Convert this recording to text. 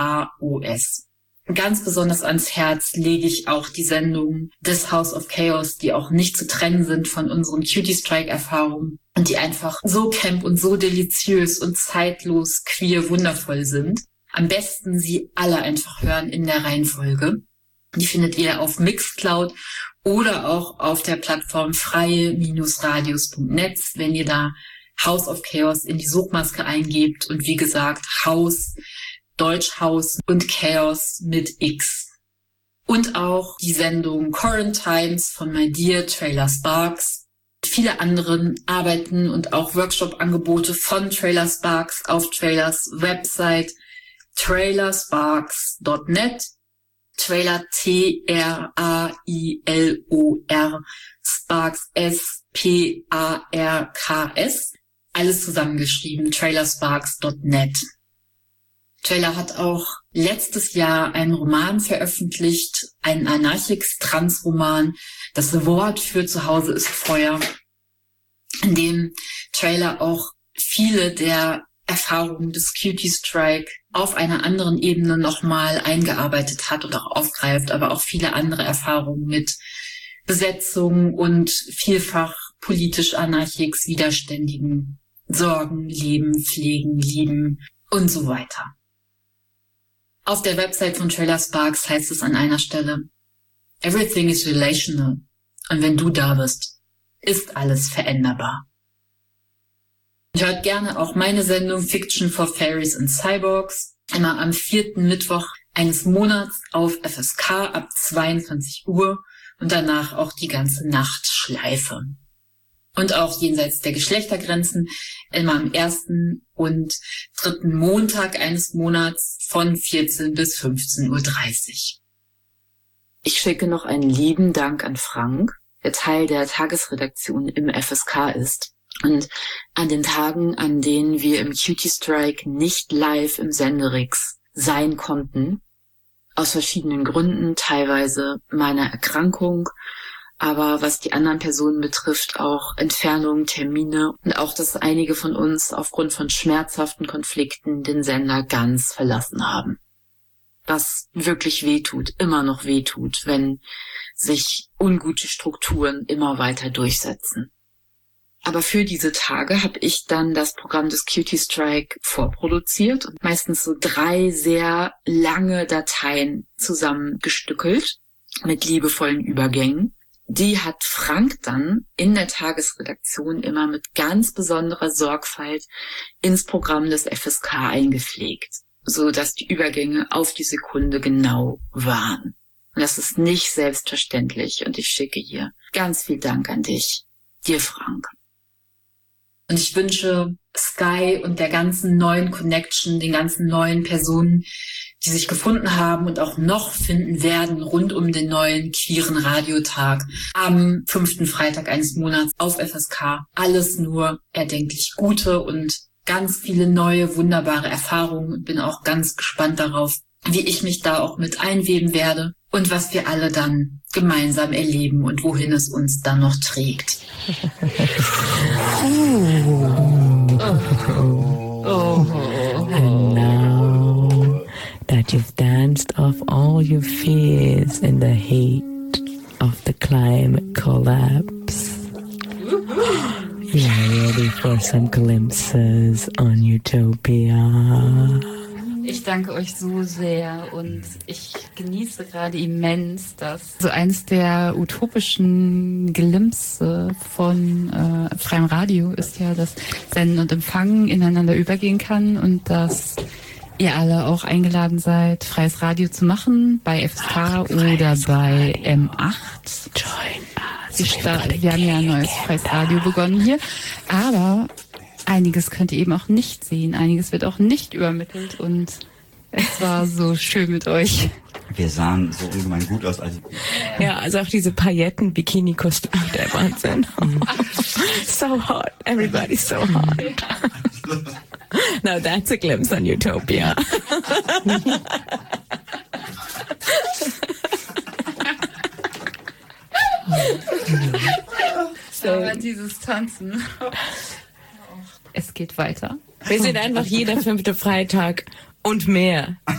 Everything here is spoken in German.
Chaos. Ganz besonders ans Herz lege ich auch die Sendungen des House of Chaos, die auch nicht zu trennen sind von unseren Cutie Strike-Erfahrungen und die einfach so camp und so deliziös und zeitlos queer wundervoll sind. Am besten sie alle einfach hören in der Reihenfolge. Die findet ihr auf Mixcloud oder auch auf der Plattform freie-radios.net, wenn ihr da House of Chaos in die Suchmaske eingebt und wie gesagt House, Deutsch Haus und Chaos mit X. Und auch die Sendung Quarantines von My Dear Trailer Sparks. Viele anderen Arbeiten und auch Workshop-Angebote von Trailer Sparks auf Trailers Website trailersparks.net. Trailer T-R-A-I-L-O-R Sparks S-P-A-R-K-S. Alles zusammengeschrieben, trailersparks.net. Trailer hat auch letztes Jahr einen Roman veröffentlicht, einen Anarchix-Trans-Roman. Das Wort für Zuhause ist Feuer, in dem Trailer auch viele der Erfahrungen des Cutie Strike auf einer anderen Ebene nochmal eingearbeitet hat und auch aufgreift, aber auch viele andere Erfahrungen mit Besetzung und vielfach politisch Anarchix, Widerständigen, Sorgen, Leben, Pflegen, Lieben und so weiter. Auf der Website von Trailer Sparks heißt es an einer Stelle: Everything is relational. Und wenn du da bist, ist alles veränderbar. Hört gerne auch meine Sendung Fiction for Fairies and Cyborgs, immer am 4. Mittwoch eines Monats auf FSK ab 22 Uhr und danach auch die ganze Nachtschleife. Und auch jenseits der Geschlechtergrenzen immer am 1. und 3. Montag eines Monats von 14 bis 15.30 Uhr. Ich schicke noch einen lieben Dank an Frank, der Teil der Tagesredaktion im FSK ist. Und an den Tagen, an denen wir im Cutie Strike nicht live im Senderix sein konnten, aus verschiedenen Gründen, teilweise meiner Erkrankung, aber was die anderen Personen betrifft, auch Entfernungen, Termine und auch, dass einige von uns aufgrund von schmerzhaften Konflikten den Sender ganz verlassen haben. Was wirklich wehtut, immer noch wehtut, wenn sich ungute Strukturen immer weiter durchsetzen. Aber für diese Tage habe ich dann das Programm des Cutie Strike vorproduziert und meistens so 3 sehr lange Dateien zusammengestückelt mit liebevollen Übergängen. Die hat Frank dann in der Tagesredaktion immer mit ganz besonderer Sorgfalt ins Programm des FSK eingepflegt, so dass die Übergänge auf die Sekunde genau waren. Und das ist nicht selbstverständlich und ich schicke hier ganz viel Dank an dich, dir Frank. Und ich wünsche Sky und der ganzen neuen Connection, den ganzen neuen Personen, die sich gefunden haben und auch noch finden werden rund um den neuen queeren Radiotag am 5. Freitag eines Monats auf FSK. Alles nur erdenklich Gute und ganz viele neue, wunderbare Erfahrungen und bin auch ganz gespannt darauf, wie ich mich da auch mit einweben werde und was wir alle dann gemeinsam erleben und wohin es uns dann noch trägt. And now that you've danced off all your fears in the heat of the climate collapse, you're ready for some glimpses on Utopia. Ich danke euch so sehr und ich genieße gerade immens, dass so eines der utopischen Glimpse von freiem Radio ist ja, dass Senden und Empfangen ineinander übergehen kann und dass ihr alle auch eingeladen seid, freies Radio zu machen bei FSK oder bei M8. Wir haben ja ein neues freies Radio begonnen hier, aber einiges könnt ihr eben auch nicht sehen, einiges wird auch nicht übermittelt und es war so schön mit euch. Wir sahen so ungemein gut aus. Ja, also auch diese Pailletten-Bikini-Kostüme, der Wahnsinn. So hot, everybody's so hot. Now that's a glimpse on Utopia. Aber dieses Tanzen... Es geht weiter. Wir sind einfach jeder 5. Freitag und mehr